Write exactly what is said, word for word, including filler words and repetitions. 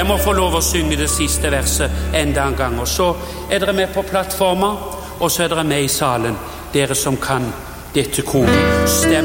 Jeg må få lov å synge det siste verset enda en gang. Og så er dere med på plattformer, og så er dere med i salen, dere som kan dette koret. Stem